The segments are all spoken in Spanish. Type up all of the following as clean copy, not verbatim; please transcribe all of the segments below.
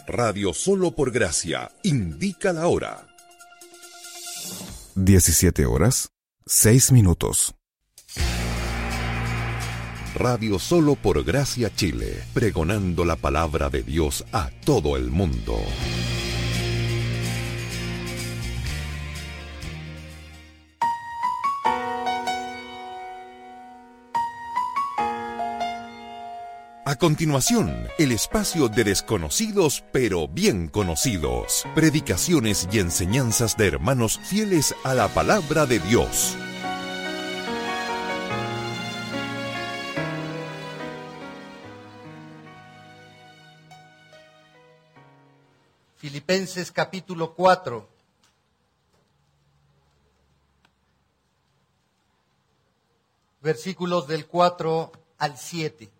Radio Solo por Gracia indica la hora. 17:06. Radio Solo por Gracia Chile, pregonando la palabra de Dios a todo el mundo. A continuación, el espacio de desconocidos pero bien conocidos. Predicaciones y enseñanzas de hermanos fieles a la palabra de Dios. Filipenses capítulo 4. Versículos del 4 al 7.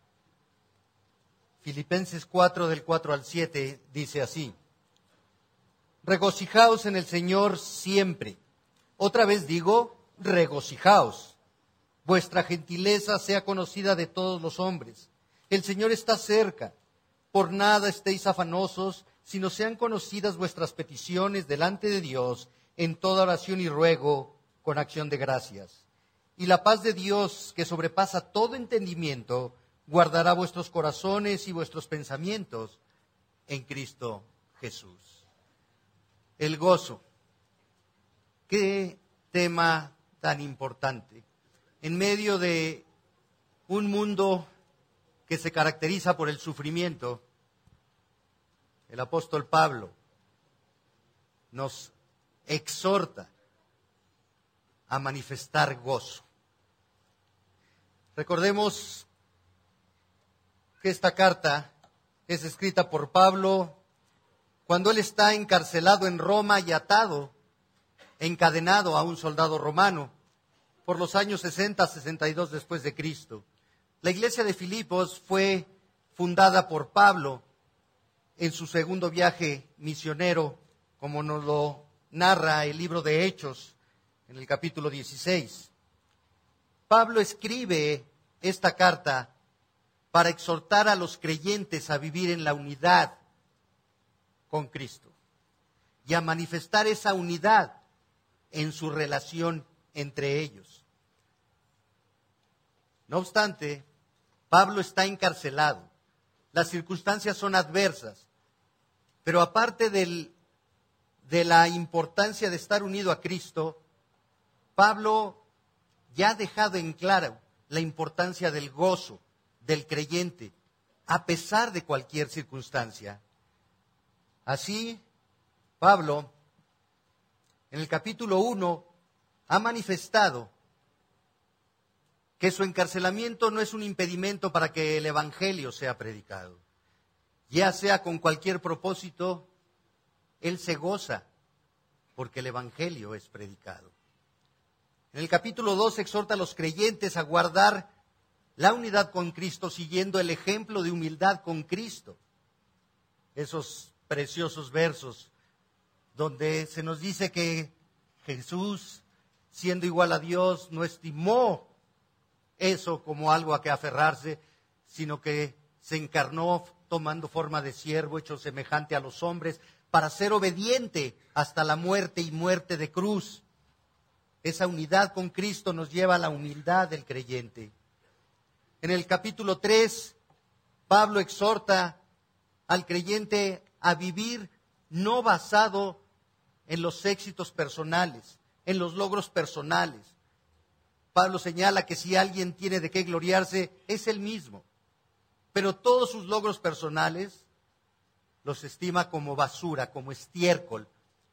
Filipenses 4, del 4 al 7, dice así: Regocijaos en el Señor siempre. Otra vez digo, regocijaos. Vuestra gentileza sea conocida de todos los hombres. El Señor está cerca. Por nada estéis afanosos, sino sean conocidas vuestras peticiones delante de Dios en toda oración y ruego con acción de gracias. Y la paz de Dios, que sobrepasa todo entendimiento, guardará vuestros corazones y vuestros pensamientos en Cristo Jesús. El gozo. Qué tema tan importante. En medio de un mundo que se caracteriza por el sufrimiento, el apóstol Pablo nos exhorta a manifestar gozo. Recordemos que esta carta es escrita por Pablo cuando él está encarcelado en Roma y atado, encadenado a un soldado romano por los años 60-62 después de Cristo. La iglesia de Filipos fue fundada por Pablo en su segundo viaje misionero, como nos lo narra el libro de Hechos en el capítulo 16. Pablo escribe esta carta para exhortar a los creyentes a vivir en la unidad con Cristo y a manifestar esa unidad en su relación entre ellos. No obstante, Pablo está encarcelado. Las circunstancias son adversas, pero aparte de la importancia de estar unido a Cristo, Pablo ya ha dejado en claro la importancia del gozo del creyente, a pesar de cualquier circunstancia. Así, Pablo, en el capítulo 1, ha manifestado que su encarcelamiento no es un impedimento para que el Evangelio sea predicado. Ya sea con cualquier propósito, él se goza porque el Evangelio es predicado. En el capítulo 2 exhorta a los creyentes a guardar la unidad con Cristo, siguiendo el ejemplo de humildad con Cristo. Esos preciosos versos donde se nos dice que Jesús, siendo igual a Dios, no estimó eso como algo a que aferrarse, sino que se encarnó tomando forma de siervo, hecho semejante a los hombres, para ser obediente hasta la muerte y muerte de cruz. Esa unidad con Cristo nos lleva a la humildad del creyente. En el capítulo 3, Pablo exhorta al creyente a vivir no basado en los éxitos personales, en los logros personales. Pablo señala que si alguien tiene de qué gloriarse, es él mismo. Pero todos sus logros personales los estima como basura, como estiércol,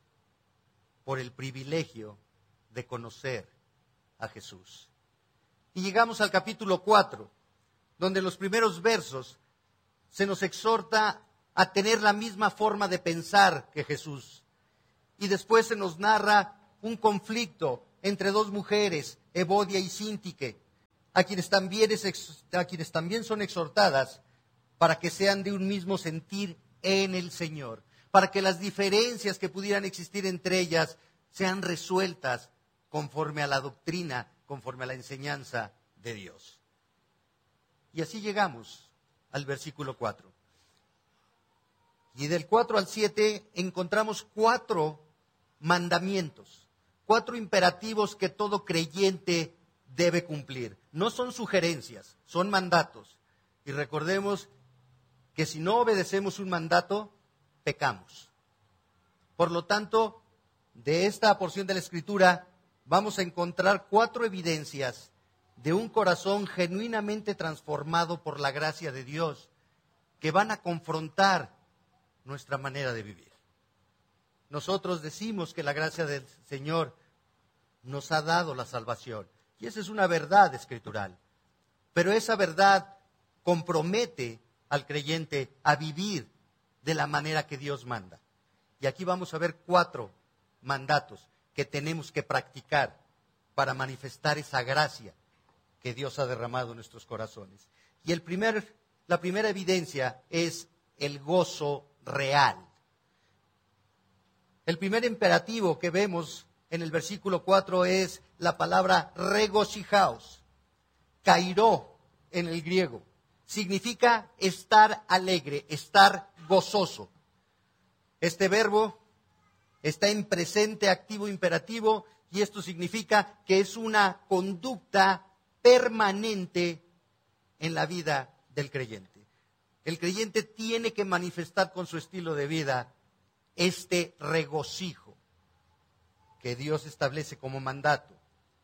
por el privilegio de conocer a Jesús. Y llegamos al capítulo 4, donde en los primeros versos se nos exhorta a tener la misma forma de pensar que Jesús. Y después se nos narra un conflicto entre dos mujeres, Evodia y Síntique, a quienes también son exhortadas para que sean de un mismo sentir en el Señor, para que las diferencias que pudieran existir entre ellas sean resueltas conforme a la doctrina, conforme a la enseñanza de Dios. Y así llegamos al versículo 4. Y del 4 al 7 encontramos 4 mandamientos, 4 imperativos que todo creyente debe cumplir. No son sugerencias, son mandatos. Y recordemos que si no obedecemos un mandato, pecamos. Por lo tanto, de esta porción de la Escritura vamos a encontrar 4 evidencias de un corazón genuinamente transformado por la gracia de Dios, que van a confrontar nuestra manera de vivir. Nosotros decimos que la gracia del Señor nos ha dado la salvación, y esa es una verdad escritural, pero esa verdad compromete al creyente a vivir de la manera que Dios manda. Y aquí vamos a ver 4 mandatos que tenemos que practicar para manifestar esa gracia que Dios ha derramado en nuestros corazones. Y la primera evidencia es el gozo real. El primer imperativo que vemos en el versículo 4 es la palabra regocijaos. Kairó en el griego. Significa estar alegre, estar gozoso. Este verbo está en presente activo imperativo y esto significa que es una conducta permanente en la vida del creyente. El creyente tiene que manifestar con su estilo de vida este regocijo que Dios establece como mandato.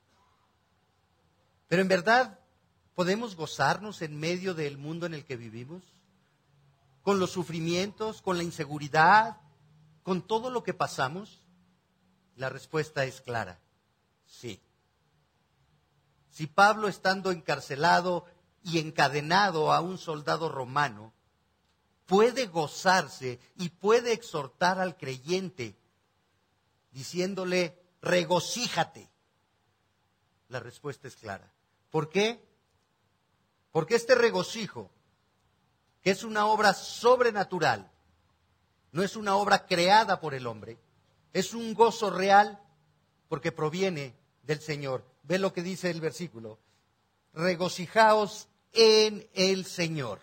Pero en verdad, ¿podemos gozarnos en medio del mundo en el que vivimos? ¿Con los sufrimientos, con la inseguridad, con todo lo que pasamos? La respuesta es clara, sí. Si Pablo, estando encarcelado y encadenado a un soldado romano, puede gozarse y puede exhortar al creyente diciéndole, regocíjate, la respuesta es clara. ¿Por qué? Porque este regocijo, que es una obra sobrenatural, no es una obra creada por el hombre, es un gozo real porque proviene del Señor. Ve lo que dice el versículo, regocijaos en el Señor,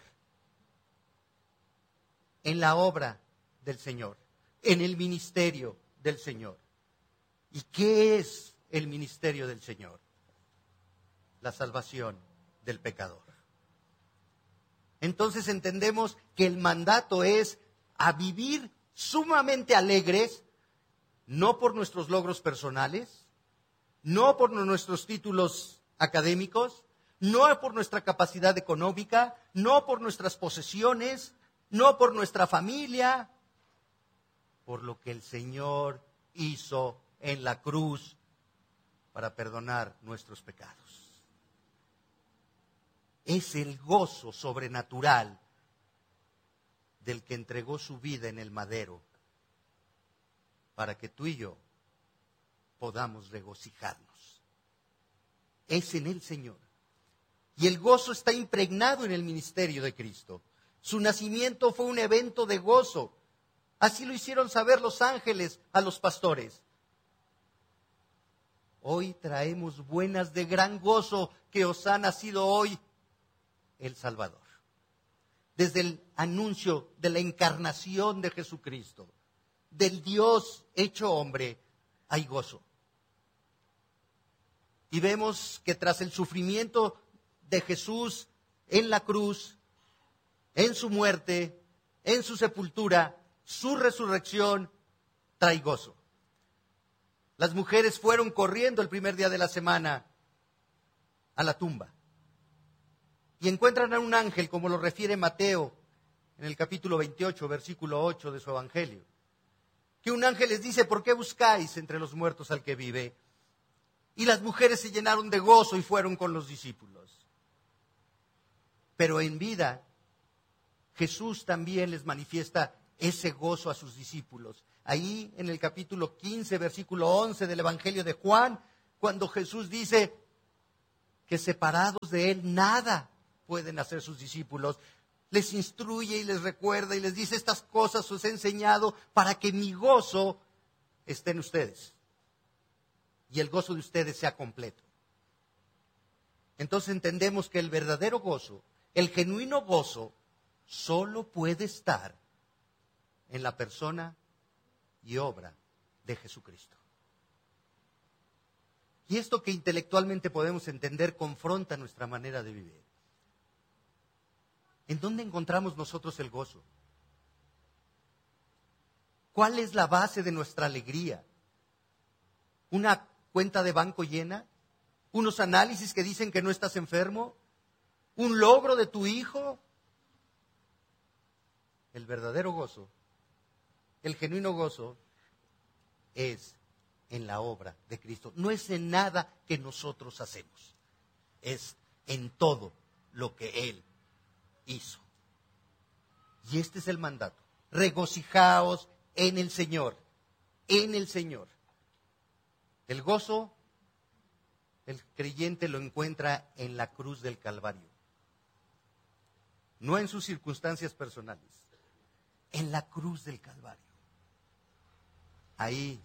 en la obra del Señor, en el ministerio del Señor. ¿Y qué es el ministerio del Señor? La salvación del pecador. Entonces entendemos que el mandato es a vivir sumamente alegres, no por nuestros logros personales, no por nuestros títulos académicos, no por nuestra capacidad económica, no por nuestras posesiones, no por nuestra familia, por lo que el Señor hizo en la cruz para perdonar nuestros pecados. Es el gozo sobrenatural del que entregó su vida en el madero para que tú y yo podamos regocijarnos. Es en el Señor. Y el gozo está impregnado en el ministerio de Cristo. Su nacimiento fue un evento de gozo. Así lo hicieron saber los ángeles a los pastores. Hoy traemos buenas de gran gozo que os ha nacido hoy el Salvador. Desde el anuncio de la encarnación de Jesucristo, del Dios hecho hombre, hay gozo. Y vemos que tras el sufrimiento de Jesús en la cruz, en su muerte, en su sepultura, su resurrección trae gozo. Las mujeres fueron corriendo el primer día de la semana a la tumba y encuentran a un ángel, como lo refiere Mateo en el capítulo 28, versículo 8 de su evangelio, que un ángel les dice, ¿por qué buscáis entre los muertos al que vive? Y las mujeres se llenaron de gozo y fueron con los discípulos. Pero en vida, Jesús también les manifiesta ese gozo a sus discípulos. Ahí en el capítulo 15, versículo 11 del Evangelio de Juan, cuando Jesús dice que separados de Él nada pueden hacer sus discípulos, les instruye y les recuerda y les dice, estas cosas os he enseñado para que mi gozo esté en ustedes y el gozo de ustedes sea completo. Entonces entendemos que el verdadero gozo, el genuino gozo, solo puede estar en la persona y obra de Jesucristo. Y esto que intelectualmente podemos entender confronta nuestra manera de vivir. ¿En dónde encontramos nosotros el gozo? ¿Cuál es la base de nuestra alegría? ¿Una cuenta de banco llena? ¿Unos análisis que dicen que no estás enfermo? ¿Un logro de tu hijo? El verdadero gozo, el genuino gozo, es en la obra de Cristo. No es en nada que nosotros hacemos, es en todo lo que Él hizo. Y este es el mandato: regocijaos en el Señor, en el Señor. El gozo, el creyente lo encuentra en la cruz del Calvario, no en sus circunstancias personales, en la cruz del Calvario. Ahí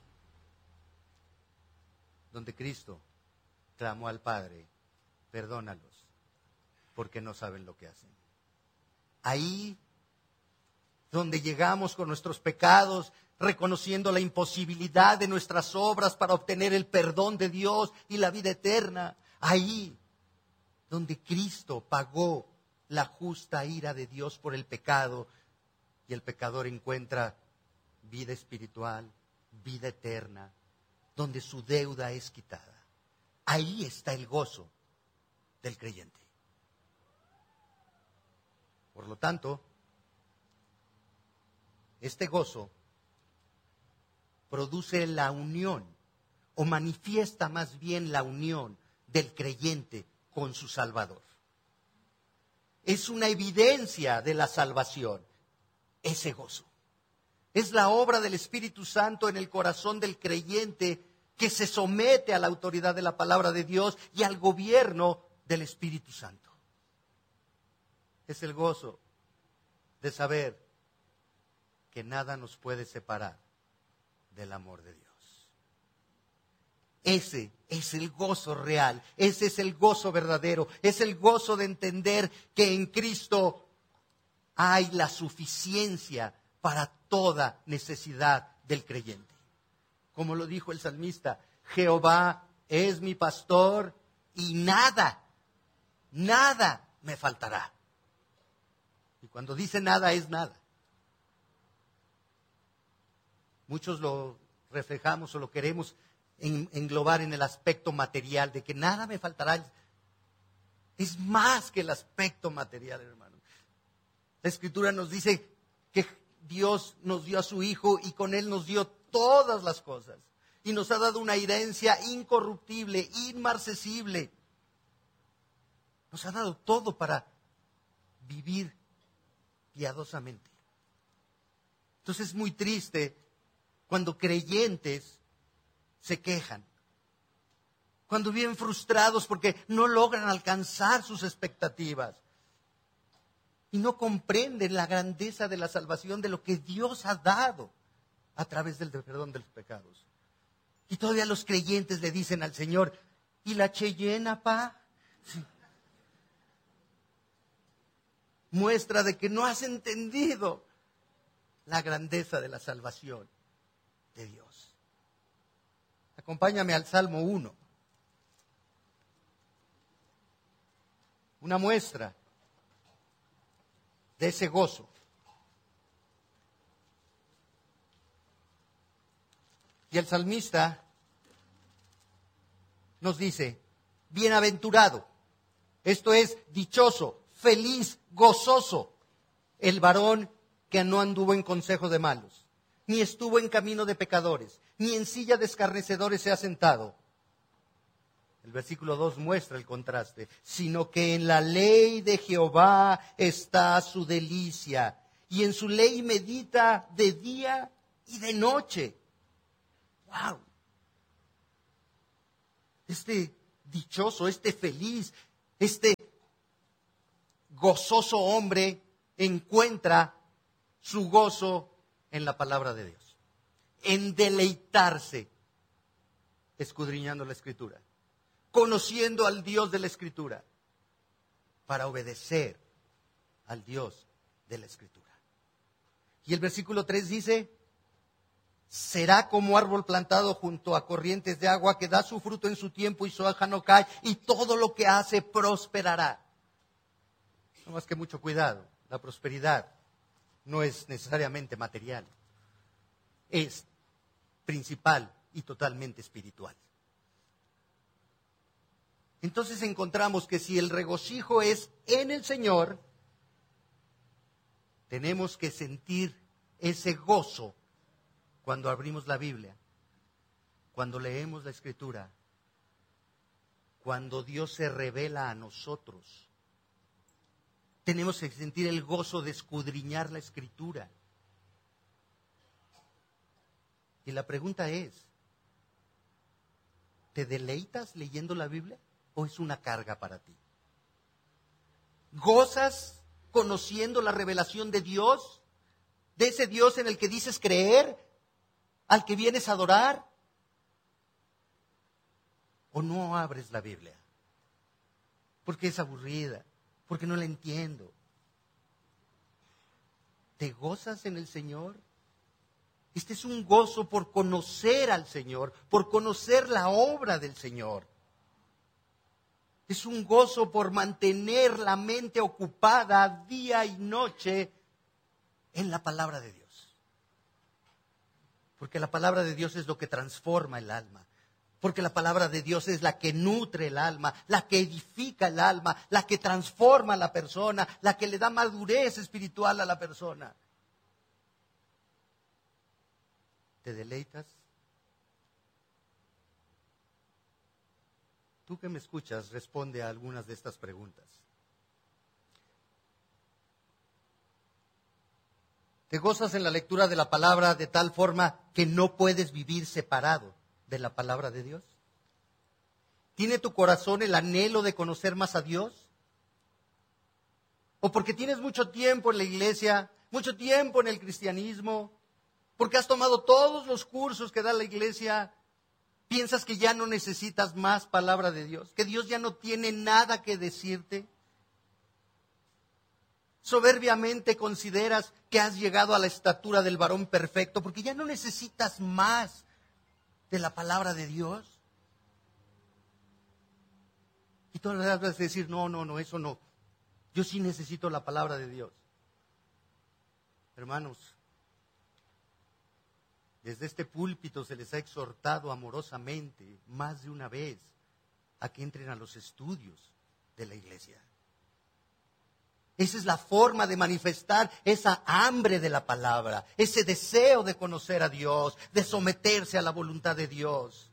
donde Cristo clamó al Padre: perdónalos, porque no saben lo que hacen. Ahí donde llegamos con nuestros pecados, reconociendo la imposibilidad de nuestras obras para obtener el perdón de Dios y la vida eterna. Ahí donde Cristo pagó la justa ira de Dios por el pecado, y el pecador encuentra vida espiritual, vida eterna, donde su deuda es quitada. Ahí está el gozo del creyente. Por lo tanto, este gozo produce la unión, o manifiesta más bien la unión del creyente con su Salvador. Es una evidencia de la salvación, ese gozo. Es la obra del Espíritu Santo en el corazón del creyente, que se somete a la autoridad de la palabra de Dios y al gobierno del Espíritu Santo. Es el gozo de saber que nada nos puede separar del amor de Dios. Ese es el gozo real, ese es el gozo verdadero, es el gozo de entender que en Cristo hay la suficiencia para toda necesidad del creyente. Como lo dijo el salmista: Jehová es mi pastor y nada me faltará. Y cuando dice nada, es nada. Muchos lo reflejamos o lo queremos englobar en el aspecto material, de que nada me faltará. Es más que el aspecto material, hermano. La Escritura nos dice que Dios nos dio a su Hijo y con Él nos dio todas las cosas. Y nos ha dado una herencia incorruptible, inmarcesible. Nos ha dado todo para vivir piadosamente. Entonces es muy triste cuando creyentes se quejan, cuando viven frustrados porque no logran alcanzar sus expectativas y no comprenden la grandeza de la salvación, de lo que Dios ha dado a través del perdón de los pecados. Y todavía los creyentes le dicen al Señor: ¿y la Cheyenne, pa? Sí. Muestra de que no has entendido la grandeza de la salvación de Dios. Acompáñame al Salmo 1. Una muestra de ese gozo. Y el salmista nos dice: bienaventurado, esto es, dichoso, feliz, gozoso, el varón que no anduvo en consejo de malos, ni estuvo en camino de pecadores, ni en silla de escarnecedores se ha sentado. El versículo 2 muestra el contraste: sino que en la ley de Jehová está su delicia, y en su ley medita de día y de noche. ¡Wow! Este dichoso, este feliz, este gozoso hombre encuentra su gozo en la palabra de Dios, en deleitarse escudriñando la Escritura, conociendo al Dios de la Escritura, para obedecer al Dios de la Escritura. Y el versículo 3 dice, será como árbol plantado junto a corrientes de agua que da su fruto en su tiempo y su hoja no cae y todo lo que hace prosperará. No más que mucho cuidado, la prosperidad no es necesariamente material, es principal y totalmente espiritual. Entonces encontramos que si el regocijo es en el Señor, tenemos que sentir ese gozo cuando abrimos la Biblia, cuando leemos la Escritura, cuando Dios se revela a nosotros. Tenemos que sentir el gozo de escudriñar la Escritura. Y la pregunta es, ¿te deleitas leyendo la Biblia o es una carga para ti? ¿Gozas conociendo la revelación de Dios? ¿De ese Dios en el que dices creer? ¿Al que vienes a adorar? ¿O no abres la Biblia? Porque es aburrida, porque no la entiendo. ¿Te gozas en el Señor? Este es un gozo por conocer al Señor, por conocer la obra del Señor. Es un gozo por mantener la mente ocupada día y noche en la palabra de Dios. Porque la palabra de Dios es lo que transforma el alma. Porque la palabra de Dios es la que nutre el alma, la que edifica el alma, la que transforma a la persona, la que le da madurez espiritual a la persona. ¿Te deleitas? Tú que me escuchas, responde a algunas de estas preguntas. ¿Te gozas en la lectura de la palabra de tal forma que no puedes vivir separado de la palabra de Dios? ¿Tiene tu corazón el anhelo de conocer más a Dios? ¿O porque tienes mucho tiempo en la iglesia, mucho tiempo en el cristianismo, porque has tomado todos los cursos que da la iglesia, piensas que ya no necesitas más palabra de Dios, que Dios ya no tiene nada que decirte? Soberbiamente consideras que has llegado a la estatura del varón perfecto porque ya no necesitas más de la palabra de Dios. Y todas las veces vas a decir, no, eso no. Yo sí necesito la palabra de Dios. Hermanos, desde este púlpito se les ha exhortado amorosamente más de una vez a que entren a los estudios de la iglesia. Esa es la forma de manifestar esa hambre de la palabra, ese deseo de conocer a Dios, de someterse a la voluntad de Dios.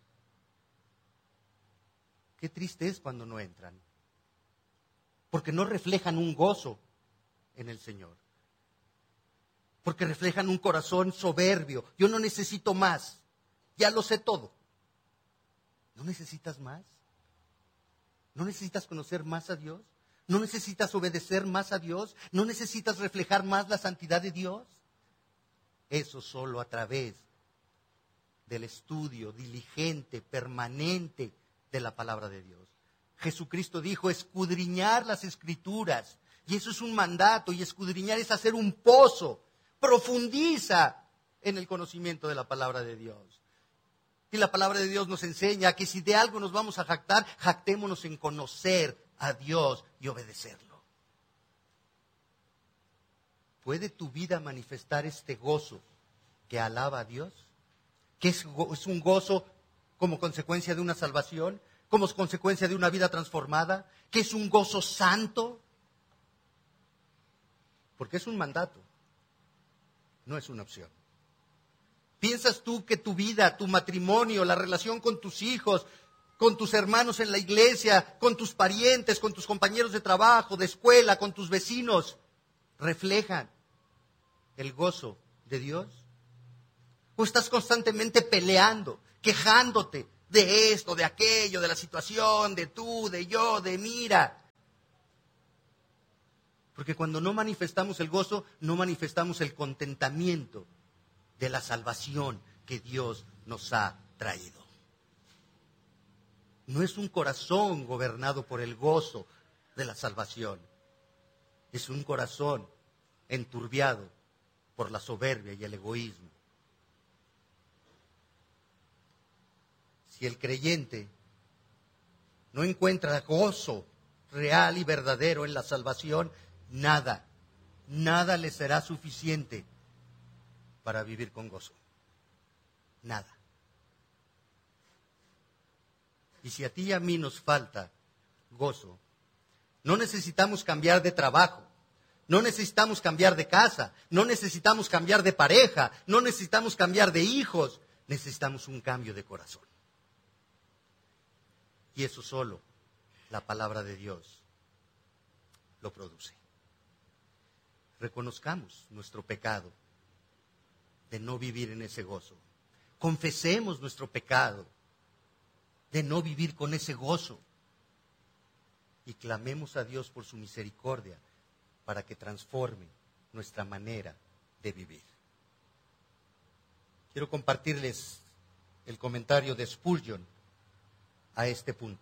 Qué triste es cuando no entran, porque no reflejan un gozo en el Señor, porque reflejan un corazón soberbio. Yo no necesito más, ya lo sé todo. ¿No necesitas más? ¿No necesitas conocer más a Dios? ¿No necesitas obedecer más a Dios? ¿No necesitas reflejar más la santidad de Dios? Eso solo a través del estudio diligente, permanente de la palabra de Dios. Jesucristo dijo escudriñar las Escrituras. Y eso es un mandato, y escudriñar es hacer un pozo. Profundiza en el conocimiento de la palabra de Dios. Y la palabra de Dios nos enseña que si de algo nos vamos a jactar, jactémonos en conocer a Dios y obedecerlo. ¿Puede tu vida manifestar este gozo que alaba a Dios? ¿Que es un gozo como consecuencia de una salvación? ¿Como consecuencia de una vida transformada? ¿Que es un gozo santo? Porque es un mandato, no es una opción. ¿Piensas tú que tu vida, tu matrimonio, la relación con tus hijos, con tus hermanos en la iglesia, con tus parientes, con tus compañeros de trabajo, de escuela, con tus vecinos, reflejan el gozo de Dios? ¿O estás constantemente peleando, quejándote de esto, de aquello, de la situación, de tú, de yo, de mira? Porque cuando no manifestamos el gozo, no manifestamos el contentamiento de la salvación que Dios nos ha traído. No es un corazón gobernado por el gozo de la salvación. Es un corazón enturbiado por la soberbia y el egoísmo. Si el creyente no encuentra gozo real y verdadero en la salvación, nada le será suficiente para vivir con gozo. Nada. Y si a ti y a mí nos falta gozo, no necesitamos cambiar de trabajo, no necesitamos cambiar de casa, no necesitamos cambiar de pareja, no necesitamos cambiar de hijos, necesitamos un cambio de corazón. Y eso solo la palabra de Dios lo produce. Reconozcamos nuestro pecado de no vivir en ese gozo. Confesemos nuestro pecado de no vivir con ese gozo. Y clamemos a Dios por su misericordia para que transforme nuestra manera de vivir. Quiero compartirles el comentario de Spurgeon a este punto.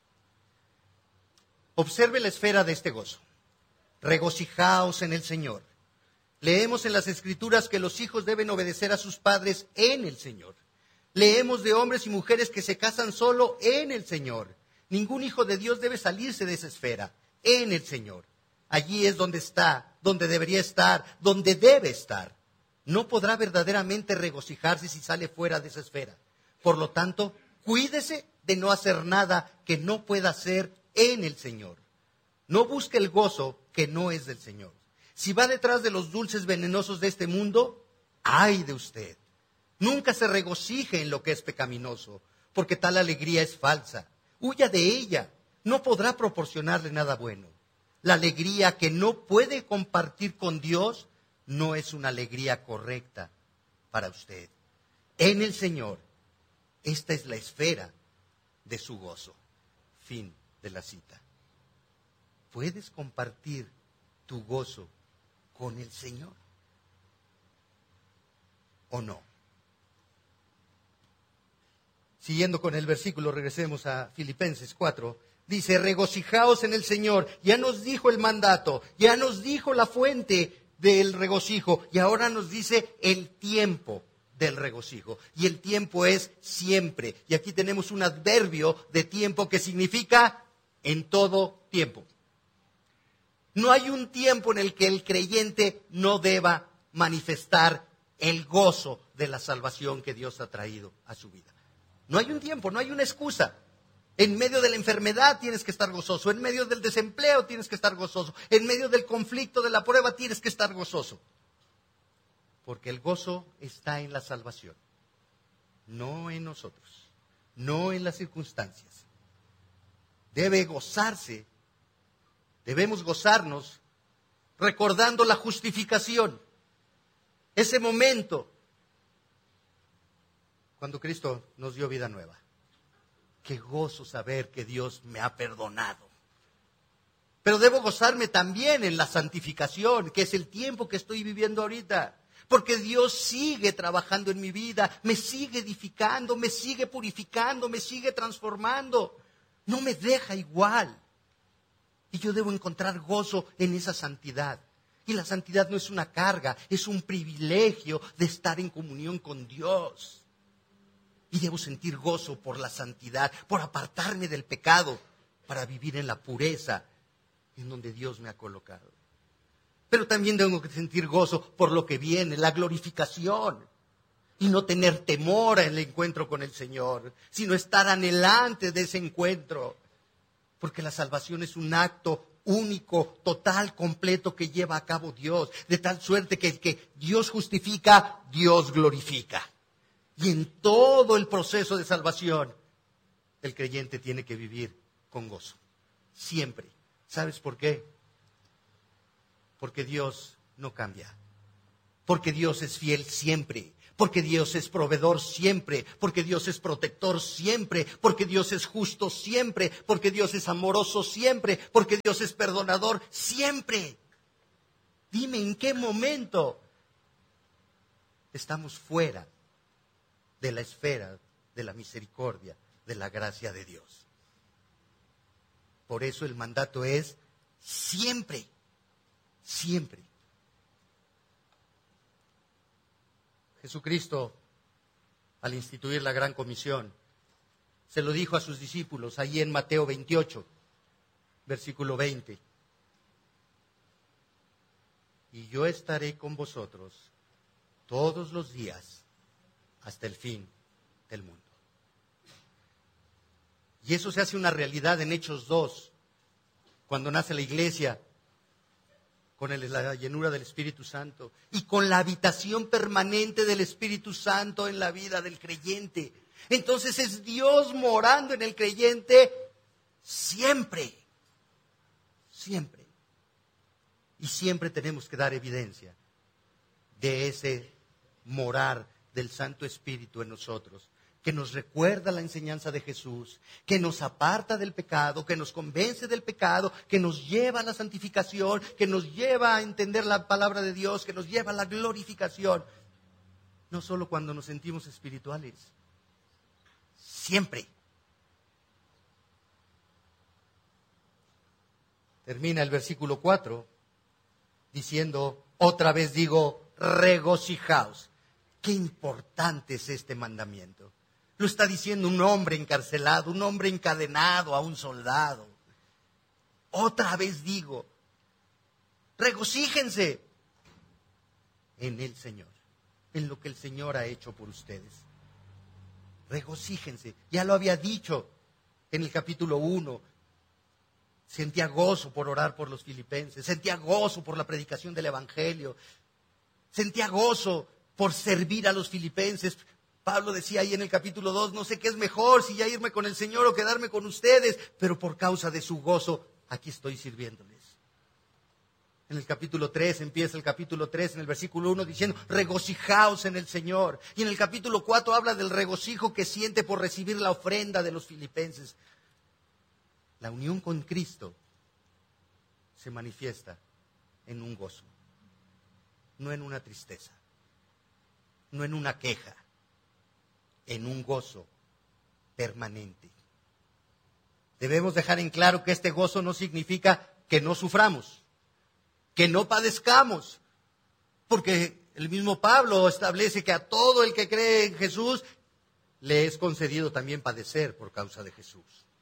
Observe la esfera de este gozo. Regocijaos en el Señor. Leemos en las Escrituras que los hijos deben obedecer a sus padres en el Señor. Leemos de hombres y mujeres que se casan solo en el Señor. Ningún hijo de Dios debe salirse de esa esfera, en el Señor. Allí es donde está, donde debería estar, donde debe estar. No podrá verdaderamente regocijarse si sale fuera de esa esfera. Por lo tanto, cuídese de no hacer nada que no pueda hacer en el Señor. No busque el gozo que no es del Señor. Si va detrás de los dulces venenosos de este mundo, ¡ay de usted! Nunca se regocije en lo que es pecaminoso, porque tal alegría es falsa. Huya de ella, no podrá proporcionarle nada bueno. La alegría que no puede compartir con Dios no es una alegría correcta para usted. En el Señor, esta es la esfera de su gozo. Fin de la cita. ¿Puedes compartir tu gozo con el Señor o no? Siguiendo con el versículo, regresemos a Filipenses 4. Dice, regocijaos en el Señor. Ya nos dijo el mandato, ya nos dijo la fuente del regocijo, y ahora nos dice el tiempo del regocijo. Y el tiempo es siempre. Y aquí tenemos un adverbio de tiempo que significa en todo tiempo. No hay un tiempo en el que el creyente no deba manifestar el gozo de la salvación que Dios ha traído a su vida. No hay un tiempo, no hay una excusa. En medio de la enfermedad tienes que estar gozoso, en medio del desempleo tienes que estar gozoso, en medio del conflicto, de la prueba tienes que estar gozoso. Porque el gozo está en la salvación, no en nosotros, no en las circunstancias. Debe gozarse, debemos gozarnos recordando la justificación, ese momento cuando Cristo nos dio vida nueva. Qué gozo saber que Dios me ha perdonado. Pero debo gozarme también en la santificación, que es el tiempo que estoy viviendo ahorita. Porque Dios sigue trabajando en mi vida, me sigue edificando, me sigue purificando, me sigue transformando. No me deja igual. Y yo debo encontrar gozo en esa santidad. Y la santidad no es una carga, es un privilegio de estar en comunión con Dios. Y debo sentir gozo por la santidad, por apartarme del pecado, para vivir en la pureza en donde Dios me ha colocado. Pero también tengo que sentir gozo por lo que viene, la glorificación. Y no tener temor al encuentro con el Señor, sino estar anhelante de ese encuentro. Porque la salvación es un acto único, total, completo que lleva a cabo Dios. De tal suerte que el que Dios justifica, Dios glorifica. Y en todo el proceso de salvación, el creyente tiene que vivir con gozo. Siempre. ¿Sabes por qué? Porque Dios no cambia. Porque Dios es fiel siempre. Porque Dios es proveedor siempre. Porque Dios es protector siempre. Porque Dios es justo siempre. Porque Dios es amoroso siempre. Porque Dios es perdonador siempre. Dime, ¿en qué momento estamos fuera de la esfera de la misericordia, de la gracia de Dios? Por eso el mandato es siempre, siempre. Jesucristo, al instituir la gran comisión, se lo dijo a sus discípulos ahí en Mateo 28, versículo 20. Y yo estaré con vosotros todos los días hasta el fin del mundo. Y eso se hace una realidad en Hechos 2, cuando nace la iglesia, con la llenura del Espíritu Santo y con la habitación permanente del Espíritu Santo en la vida del creyente. Entonces es Dios morando en el creyente siempre, siempre. Y siempre tenemos que dar evidencia de ese morar del Santo Espíritu en nosotros, que nos recuerda la enseñanza de Jesús, que nos aparta del pecado, que nos convence del pecado, que nos lleva a la santificación, que nos lleva a entender la palabra de Dios, que nos lleva a la glorificación. No solo cuando nos sentimos espirituales, siempre. Termina el versículo 4 diciendo, otra vez digo, regocijaos. Qué importante es este mandamiento. Lo está diciendo un hombre encarcelado, un hombre encadenado a un soldado. Otra vez digo, regocíjense en el Señor, en lo que el Señor ha hecho por ustedes. Regocíjense. Ya lo había dicho en el capítulo 1. Sentía gozo por orar por los filipenses, sentía gozo por la predicación del Evangelio, sentía gozo por servir a los filipenses. Pablo decía ahí en el capítulo 2, no sé qué es mejor, si ya irme con el Señor o quedarme con ustedes, pero por causa de su gozo, aquí estoy sirviéndoles. En el capítulo 3, empieza el capítulo 3 en el versículo 1 diciendo, regocijaos en el Señor. Y en el capítulo 4 habla del regocijo que siente por recibir la ofrenda de los filipenses. La unión con Cristo se manifiesta en un gozo, no en una tristeza, no en una queja, en un gozo permanente. Debemos dejar en claro que este gozo no significa que no suframos, que no padezcamos, porque el mismo Pablo establece que a todo el que cree en Jesús le es concedido también padecer por causa de Jesús.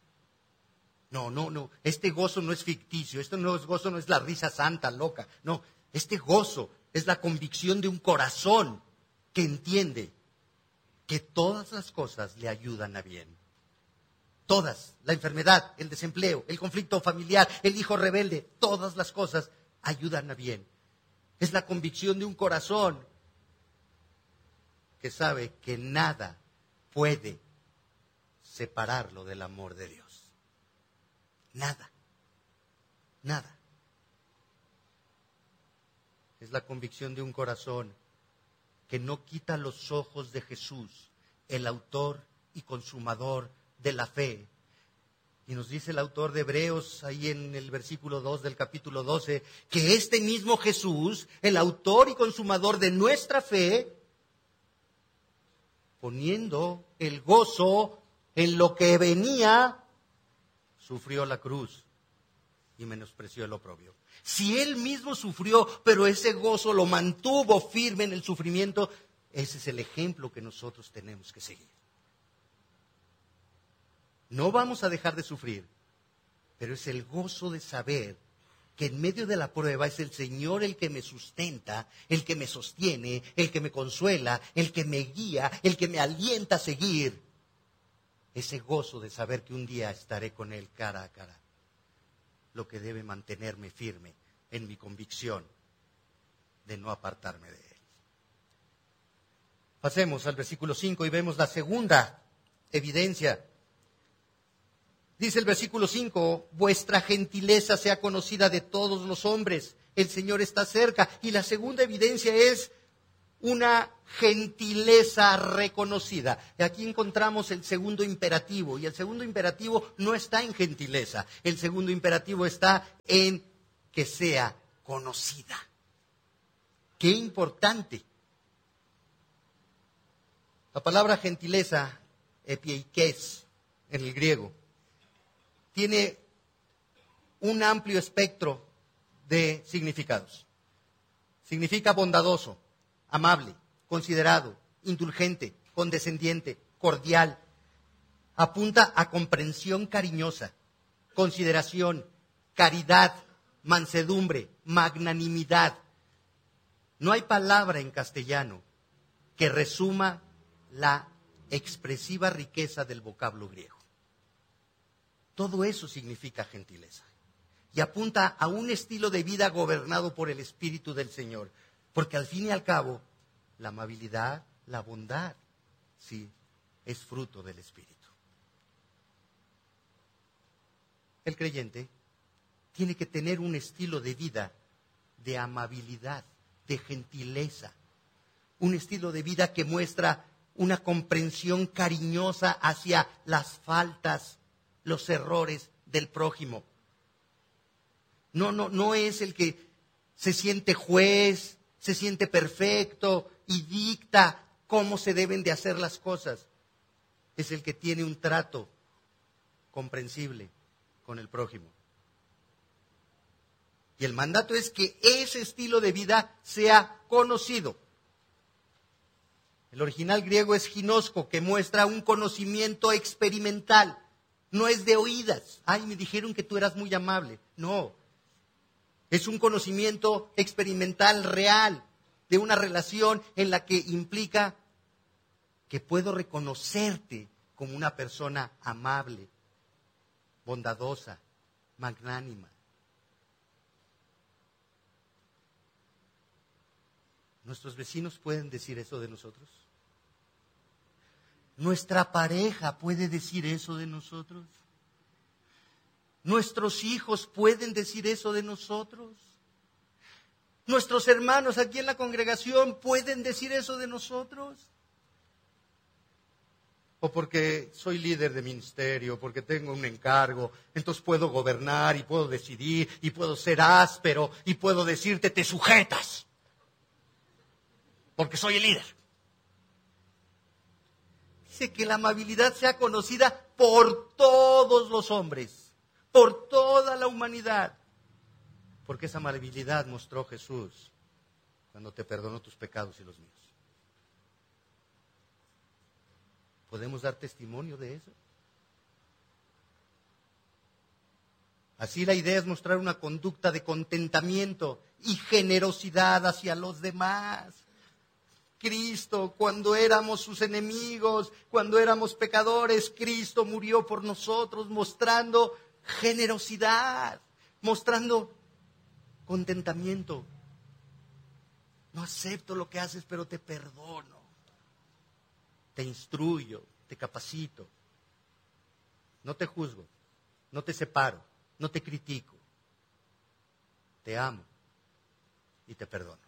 No, este gozo no es ficticio, gozo no es la risa santa, loca, no, este gozo es la convicción de un corazón que entiende que todas las cosas le ayudan a bien. Todas, la enfermedad, el desempleo, el conflicto familiar, el hijo rebelde, todas las cosas ayudan a bien. Es la convicción de un corazón que sabe que nada puede separarlo del amor de Dios. Nada, nada. Es la convicción de un corazón que no quita los ojos de Jesús, el autor y consumador de la fe. Y nos dice el autor de Hebreos, ahí en el versículo 2 del capítulo 12, que este mismo Jesús, el autor y consumador de nuestra fe, poniendo el gozo en lo que venía, sufrió la cruz y menospreció el oprobio. Si él mismo sufrió, pero ese gozo lo mantuvo firme en el sufrimiento, ese es el ejemplo que nosotros tenemos que seguir. No vamos a dejar de sufrir, pero es el gozo de saber que en medio de la prueba es el Señor el que me sustenta, el que me sostiene, el que me consuela, el que me guía, el que me alienta a seguir. Ese gozo de saber que un día estaré con Él cara a cara, lo que debe mantenerme firme en mi convicción de no apartarme de Él. Pasemos al versículo 5 y vemos la segunda evidencia. Dice el versículo 5, vuestra gentileza sea conocida de todos los hombres, el Señor está cerca. Y la segunda evidencia es una gentileza reconocida. Y aquí encontramos el segundo imperativo, y el segundo imperativo no está en gentileza, el segundo imperativo está en que sea conocida. Qué importante. La palabra gentileza, epieikes, en el griego, tiene un amplio espectro de significados. Significa bondadoso, amable, considerado, indulgente, condescendiente, cordial. Apunta a comprensión cariñosa, consideración, caridad, mansedumbre, magnanimidad. No hay palabra en castellano que resuma la expresiva riqueza del vocablo griego. Todo eso significa gentileza. Y apunta a un estilo de vida gobernado por el Espíritu del Señor. Porque al fin y al cabo, la amabilidad, la bondad, sí, es fruto del Espíritu. El creyente tiene que tener un estilo de vida de amabilidad, de gentileza. Un estilo de vida que muestra una comprensión cariñosa hacia las faltas, los errores del prójimo. No es el que se siente juez, se siente perfecto y dicta cómo se deben de hacer las cosas. Es el que tiene un trato comprensible con el prójimo. Y el mandato es que ese estilo de vida sea conocido. El original griego es ginosko, que muestra un conocimiento experimental. No es de oídas. Ay, me dijeron que tú eras muy amable. No. Es un conocimiento experimental real de una relación en la que implica que puedo reconocerte como una persona amable, bondadosa, magnánima. ¿Nuestros vecinos pueden decir eso de nosotros? ¿Nuestra pareja puede decir eso de nosotros? ¿Nuestros hijos pueden decir eso de nosotros? ¿Nuestros hermanos aquí en la congregación pueden decir eso de nosotros? O porque soy líder de ministerio, porque tengo un encargo, entonces puedo gobernar y puedo decidir y puedo ser áspero y puedo decirte, te sujetas, porque soy el líder. Dice que la amabilidad sea conocida por todos los hombres, por toda la humanidad, porque esa amabilidad mostró Jesús cuando te perdonó tus pecados y los míos. ¿Podemos dar testimonio de eso? Así la idea es mostrar una conducta de contentamiento y generosidad hacia los demás. Cristo, cuando éramos sus enemigos, cuando éramos pecadores, Cristo murió por nosotros, mostrando generosidad, mostrando contentamiento. No acepto lo que haces, pero te perdono. Te instruyo, te capacito. No te juzgo, no te separo, no te critico. Te amo y te perdono.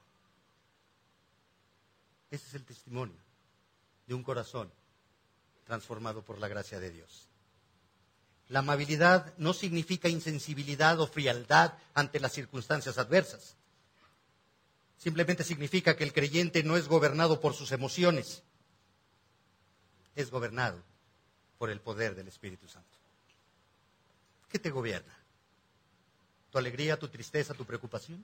Ese es el testimonio de un corazón transformado por la gracia de Dios. La amabilidad no significa insensibilidad o frialdad ante las circunstancias adversas. Simplemente significa que el creyente no es gobernado por sus emociones, es gobernado por el poder del Espíritu Santo. ¿Qué te gobierna? ¿Tu alegría, tu tristeza, tu preocupación?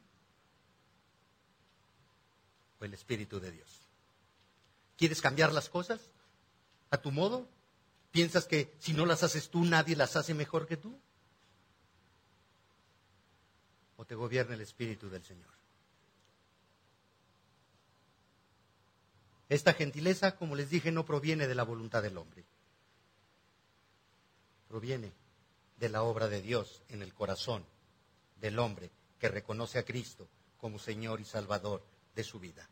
¿O el Espíritu de Dios? ¿Quieres cambiar las cosas a tu modo? ¿Piensas que si no las haces tú, nadie las hace mejor que tú? ¿O te gobierna el Espíritu del Señor? Esta gentileza, como les dije, no proviene de la voluntad del hombre. Proviene de la obra de Dios en el corazón del hombre que reconoce a Cristo como Señor y Salvador de su vida.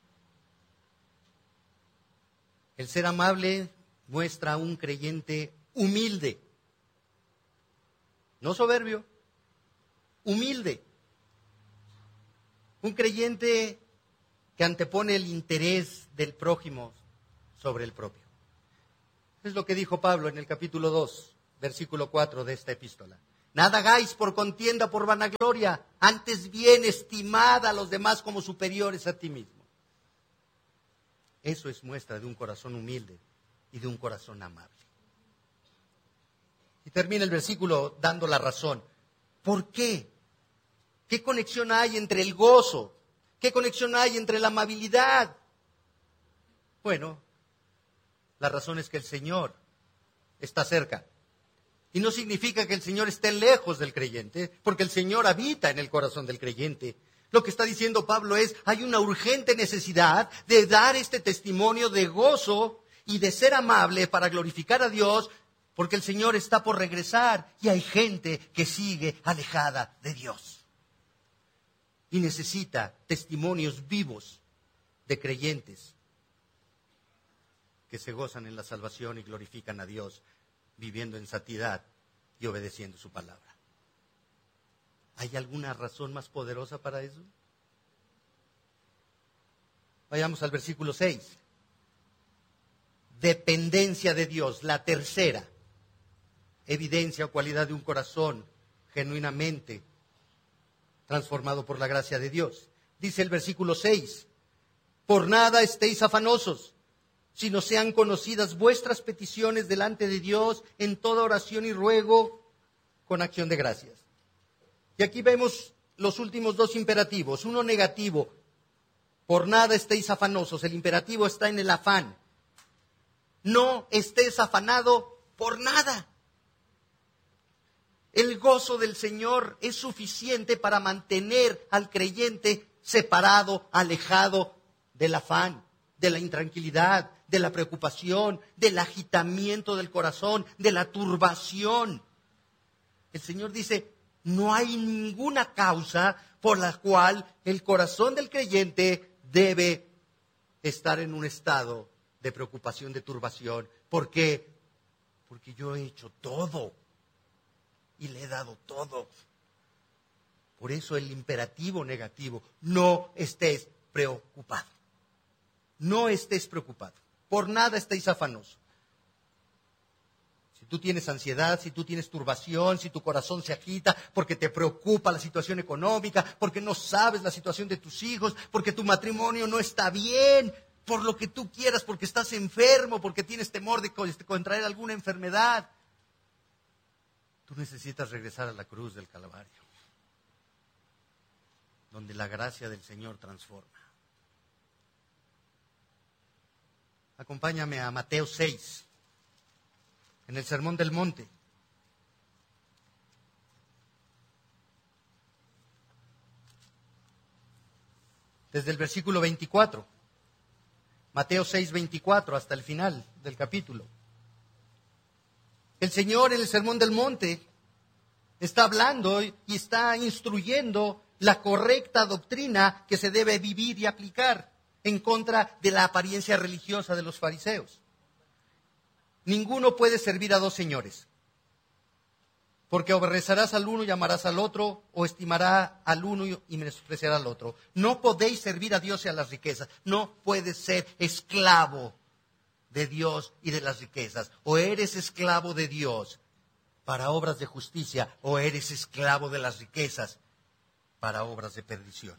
El ser amable muestra a un creyente humilde, no soberbio, humilde. Un creyente que antepone el interés del prójimo sobre el propio. Es lo que dijo Pablo en el capítulo 2, versículo 4 de esta epístola. Nada hagáis por contienda, por vanagloria, antes bien estimad a los demás como superiores a ti mismo. Eso es muestra de un corazón humilde y de un corazón amable. Y termina el versículo dando la razón. ¿Por qué? ¿Qué conexión hay entre el gozo? ¿Qué conexión hay entre la amabilidad Bueno, la razón es que el Señor está cerca. Y no significa que el Señor esté lejos del creyente, porque el Señor habita en el corazón del creyente. Lo que está diciendo Pablo es, hay una urgente necesidad de dar este testimonio de gozo y de ser amable para glorificar a Dios, porque el Señor está por regresar y hay gente que sigue alejada de Dios. Y necesita testimonios vivos de creyentes que se gozan en la salvación y glorifican a Dios, viviendo en santidad y obedeciendo su palabra. ¿Hay alguna razón más poderosa para eso? Vayamos al versículo 6. Dependencia de Dios, la tercera evidencia o cualidad de un corazón genuinamente transformado por la gracia de Dios. Dice el versículo 6, por nada estéis afanosos, sino sean conocidas vuestras peticiones delante de Dios en toda oración y ruego con acción de gracias. Y aquí vemos los últimos dos imperativos, uno negativo, por nada estéis afanosos, el imperativo está en el afán. No estés afanado por nada. El gozo del Señor es suficiente para mantener al creyente separado, alejado del afán, de la intranquilidad, de la preocupación, del agitamiento del corazón, de la turbación. El Señor dice, no hay ninguna causa por la cual el corazón del creyente debe estar en un estado de preocupación, de turbación. ¿Por qué? Porque yo he hecho todo y le he dado todo. Por eso el imperativo negativo, no estés preocupado. No estés preocupado. Por nada estéis afanosos. Si tú tienes ansiedad, si tú tienes turbación, si tu corazón se agita porque te preocupa la situación económica, porque no sabes la situación de tus hijos, porque tu matrimonio no está bien, por lo que tú quieras, porque estás enfermo, porque tienes temor de contraer alguna enfermedad, tú necesitas regresar a la cruz del Calvario, donde la gracia del Señor transforma. Acompáñame a Mateo 6, en el Sermón del Monte. Desde el versículo 24. Mateo 6, 24, hasta el final del capítulo. El Señor en el Sermón del Monte está hablando y está instruyendo la correcta doctrina que se debe vivir y aplicar en contra de la apariencia religiosa de los fariseos. Ninguno puede servir a dos señores, porque aborrecerás al uno y amarás al otro, o estimará al uno y menospreciará al otro. No podéis servir a Dios y a las riquezas. No puedes ser esclavo de Dios y de las riquezas. O eres esclavo de Dios para obras de justicia, o eres esclavo de las riquezas para obras de perdición.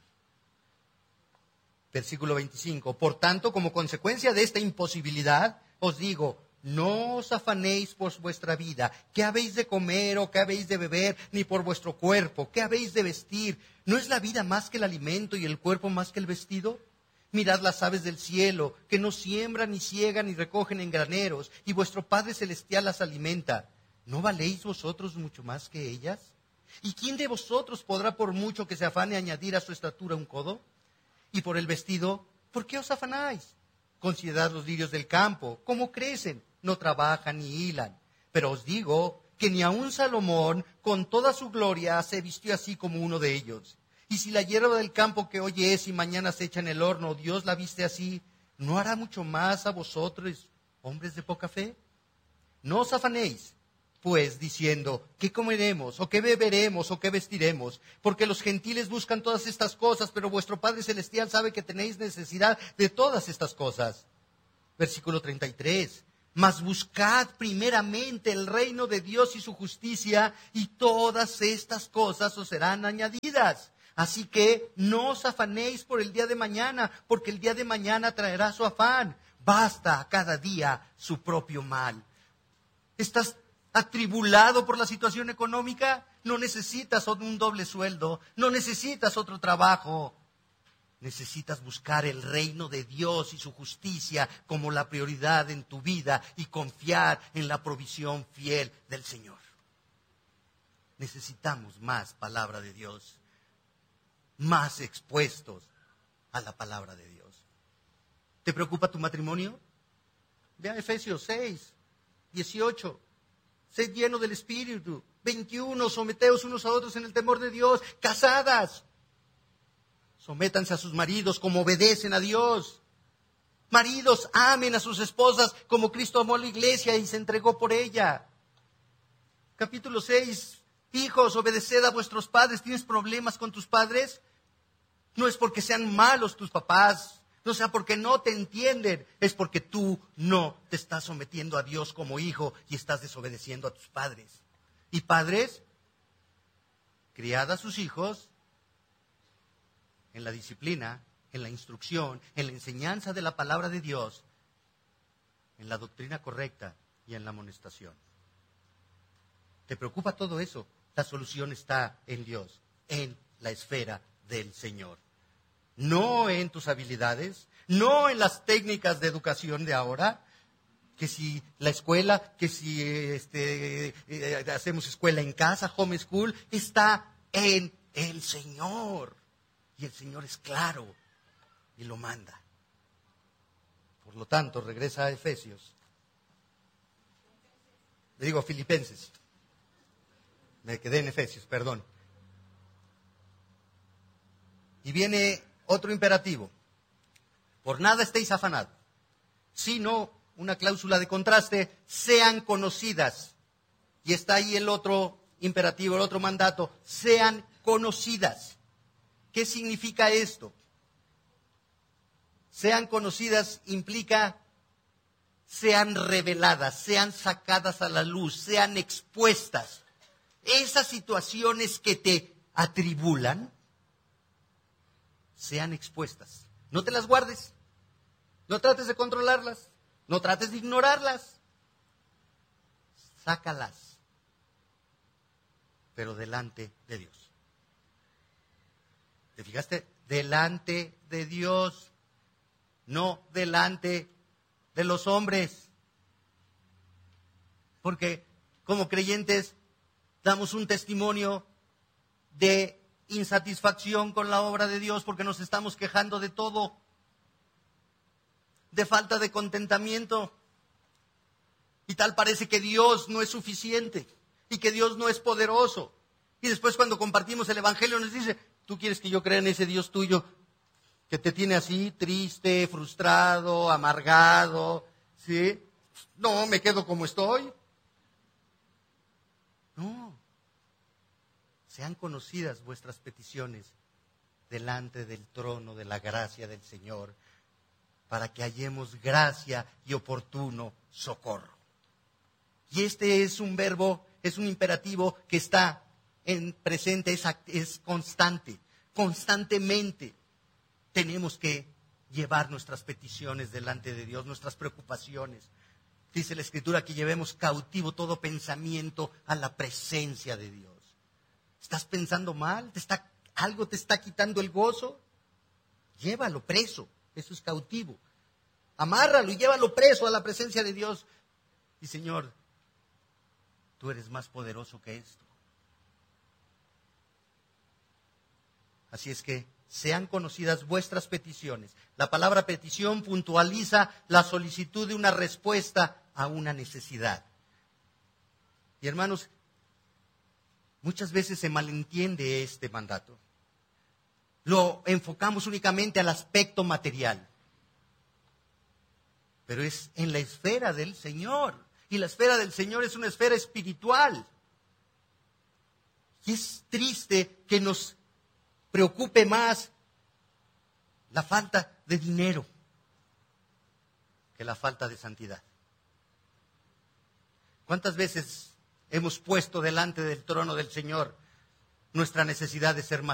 Versículo 25. Por tanto, como consecuencia de esta imposibilidad, os digo, no os afanéis por vuestra vida, qué habéis de comer o qué habéis de beber, ni por vuestro cuerpo, qué habéis de vestir. ¿No es la vida más que el alimento y el cuerpo más que el vestido? Mirad las aves del cielo, que no siembran, ni ciegan, ni recogen en graneros, y vuestro Padre Celestial las alimenta. ¿No valéis vosotros mucho más que ellas? ¿Y quién de vosotros podrá, por mucho que se afane, añadir a su estatura un codo? Y por el vestido, ¿por qué os afanáis? Considerad los lirios del campo, cómo crecen, no trabajan ni hilan. Pero os digo que ni aun Salomón, con toda su gloria, se vistió así como uno de ellos. Y si la hierba del campo que hoy es y mañana se echa en el horno, Dios la viste así, ¿no hará mucho más a vosotros, hombres de poca fe? No os afanéis, pues, diciendo, ¿qué comeremos, o qué beberemos, o qué vestiremos? Porque los gentiles buscan todas estas cosas, pero vuestro Padre Celestial sabe que tenéis necesidad de todas estas cosas. Versículo 33. Mas buscad primeramente el reino de Dios y su justicia, y todas estas cosas os serán añadidas. Así que no os afanéis por el día de mañana, porque el día de mañana traerá su afán. Basta a cada día su propio mal. ¿Estás atribulado por la situación económica? No necesitas un doble sueldo, no necesitas otro trabajo. Necesitas buscar el reino de Dios y su justicia como la prioridad en tu vida y confiar en la provisión fiel del Señor. Necesitamos más palabra de Dios, más expuestos a la palabra de Dios. ¿Te preocupa tu matrimonio? Ve a Efesios 6, 18. Sed llenos del Espíritu. 21. Someteos unos a otros en el temor de Dios. Casadas, sométanse a sus maridos como obedecen a Dios. Maridos, amen a sus esposas como Cristo amó a la iglesia y se entregó por ella. Capítulo 6. Hijos, obedeced a vuestros padres. ¿Tienes problemas con tus padres? No es porque sean malos tus papás, no sea porque no te entienden, es porque tú no te estás sometiendo a Dios como hijo y estás desobedeciendo a tus padres. Y padres, criad a sus hijos en la disciplina, en la instrucción, en la enseñanza de la palabra de Dios, en la doctrina correcta y en la amonestación. ¿Te preocupa todo eso? La solución está en Dios, en la esfera del Señor. No en tus habilidades, no en las técnicas de educación de ahora, que si la escuela, que si hacemos escuela en casa, homeschool, está en el Señor. Y el Señor es claro y lo manda. Por lo tanto, regresa a Efesios. Le digo Filipenses. Me quedé en Efesios, perdón. Y viene otro imperativo. Por nada estéis afanados, sino una cláusula de contraste, sean conocidas. Y está ahí el otro imperativo, el otro mandato, sean conocidas. ¿Qué significa esto? Sean conocidas implica sean reveladas, sean sacadas a la luz, sean expuestas. Esas situaciones que te atribulan, sean expuestas. No te las guardes, no trates de controlarlas, no trates de ignorarlas. Sácalas, pero delante de Dios. ¿Te fijaste? Delante de Dios, no delante de los hombres. Porque como creyentes damos un testimonio de insatisfacción con la obra de Dios porque nos estamos quejando de todo, de falta de contentamiento. Y tal parece que Dios no es suficiente y que Dios no es poderoso. Y después cuando compartimos el Evangelio nos dice, ¿tú quieres que yo crea en ese Dios tuyo que te tiene así, triste, frustrado, amargado? ¿Sí? No, me quedo como estoy. No. Sean conocidas vuestras peticiones delante del trono de la gracia del Señor, para que hallemos gracia y oportuno socorro. Y este es un verbo, es un imperativo que está en presente, es constante. Constantemente tenemos que llevar nuestras peticiones delante de Dios, nuestras preocupaciones. Dice la Escritura que llevemos cautivo todo pensamiento a la presencia de Dios. ¿Estás pensando mal? ¿Algo te está quitando el gozo? Llévalo preso, eso es cautivo. Amárralo y llévalo preso a la presencia de Dios. Y Señor, tú eres más poderoso que esto. Así es que sean conocidas vuestras peticiones. La palabra petición puntualiza la solicitud de una respuesta a una necesidad. Y hermanos, muchas veces se malentiende este mandato. Lo enfocamos únicamente al aspecto material. Pero es en la esfera del Señor. Y la esfera del Señor es una esfera espiritual. Y es triste que nos preocupe más la falta de dinero que la falta de santidad. ¿Cuántas veces hemos puesto delante del trono del Señor nuestra necesidad de ser más